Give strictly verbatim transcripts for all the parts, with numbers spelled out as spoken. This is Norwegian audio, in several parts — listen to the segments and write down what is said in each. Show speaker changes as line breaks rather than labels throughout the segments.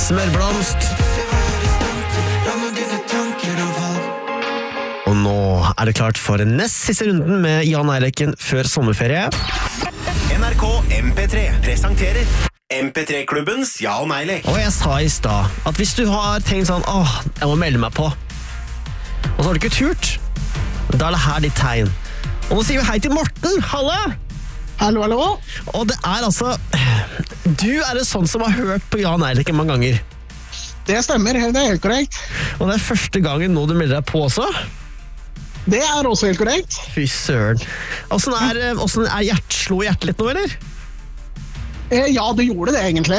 Smørblomst. Og nå er det klart for nest siste runden med Jan Eileken før sommerferie.
N R K M P tre presenterer M P tre-klubbens Jan Eilek.
Og jeg sa i stad at hvis du har tenkt sånn, åh, jeg må melde meg på, og så har du ikke turt, da er det her ditt tegn. Og nå sier vi hei til Morten, halla!
Hallo, hallo.
Og det er altså, du er en sånn som har hørt på Jan Eileken mange ganger.
Det stemmer, det er helt korrekt.
Og det er første gangen nå du melder deg på også.
Det er også helt korrekt.
Fy søren. Hvordan er, hvordan er hjert, slo hjertet litt nå, eller?
Eh, ja, det gjorde det egentlig.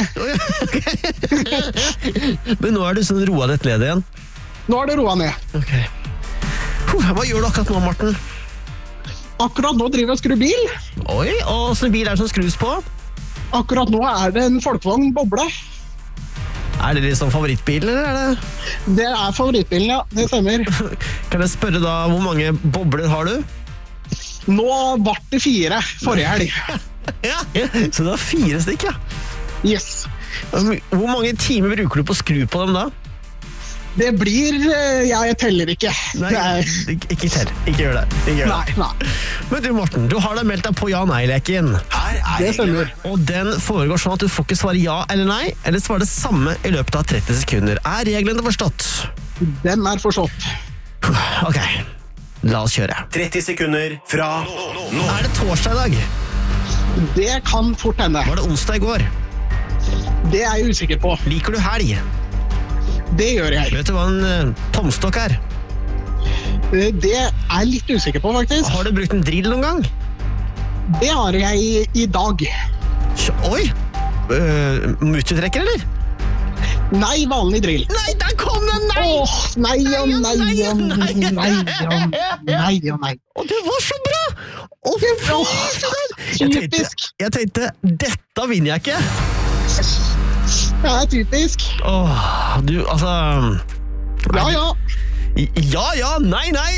Men nå er du sånn roet litt ned igjen.
Nå er det roet ned.
Ok. Hva gjør du akkurat nå, Morten?
Akkurat nå driver jeg og skrur bil.
Oi, og sånn bil er det som skrus på?
Akkurat nå er det en folkevogn boble.
Er det liksom favorittbilen, eller er det?
Det er favorittbilen, ja. Det stemmer.
Kan jeg spørre da, hvor mange bobler har du?
Nå ble det fire forrige helg.
Ja, så du har fire stykk, ja.
Yes.
Hvor mange timer bruker du på å skru på dem da?
Det blir... Ja, jeg teller ikke.
Nei, ikke, ikke tell. Ikke gjør det. Ikke gjør det.
Nei, nei.
Men du, Morten, du har da meldt deg på Jan Eileken.
Her er
Det stemmer.
Og den foregår sånn at du får ikke svare ja eller nei, eller svare det samme i løpet av tretti sekunder. Er reglene forstått?
Den er forstått.
Ok, la oss kjøre.
tretti sekunder fra nå.
Er det torsdag i dag?
Det kan fort hende.
Var det onsdag i går?
Det er jeg usikker på.
Liker du helg?
Det gjør jeg.
Vet du hva en uh, tomstokk er?
Eh, Det er jeg litt usikker på, faktisk.
Har du brukt en drill noen gang?
Det har jeg i, i dag.
Oi! Uh, Mututrekker, eller?
Nei, vanlig drill.
Nei, der kom den! Nei!
Åh, nei og nei og nei og nei og nei.
Og det var så bra! Å, fy søren! Jeg tenkte,
Typisk.
jeg tenkte, dette vinner jeg ikke.
Det er typisk.
Åh, du, altså...
Ja, ja.
Ja, ja, nei, nei!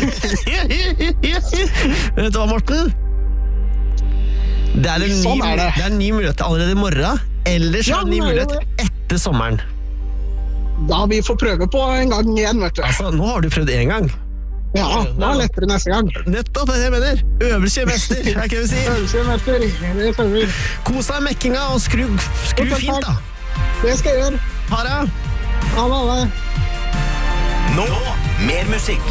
Vet du hva, Morten? Det er en ny,
Sånn er det.
det er en ny mulighet allerede i morgen, ellers
Ja,
er det en ny
det er jo
mulighet etter sommeren.
Da vi får prøve på en gang igjen, vet du.
Altså, nå har du prøvd en gang.
Ja, det er lettere neste gang.
Nettopp, det jeg mener. Øvelsesmester, er ikke det vi sier?
Øvelsesmester, det stemmer.
Kos deg med mekkinga og skru, skru
Takk,
fint, da.
takk. Det skal jeg gjøre.
Ha det.
Ha det, ha det.
Nå, mer musikk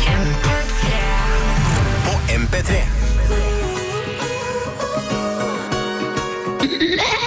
på M P tre.